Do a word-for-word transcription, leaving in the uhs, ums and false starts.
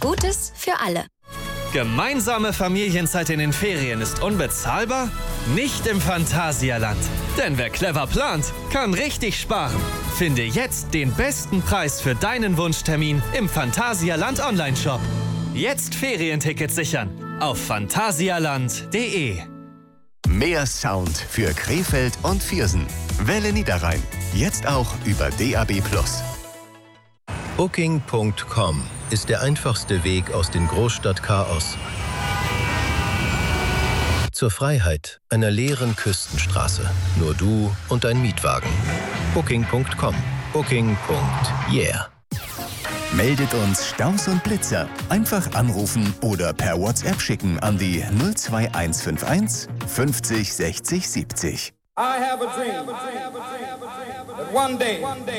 Gutes für alle. Gemeinsame Familienzeit in den Ferien ist unbezahlbar? Nicht im Phantasialand. Denn wer clever plant, kann richtig sparen. Finde jetzt den besten Preis für deinen Wunschtermin im Phantasialand Online-Shop. Jetzt Ferientickets sichern auf phantasialand punkt de. Mehr Sound für Krefeld und Viersen. Welle Niederrhein. Jetzt auch über D A B plus. Booking Punkt com ist der einfachste Weg aus dem Großstadtchaos zur Freiheit einer leeren Küstenstraße. Nur du und dein Mietwagen. Booking Punkt com. Booking. Yeah. Meldet uns Staus und Blitzer. Einfach anrufen oder per WhatsApp schicken an die null zwei eins fünf eins fünfzig sechzig siebzig. I have a dream that one day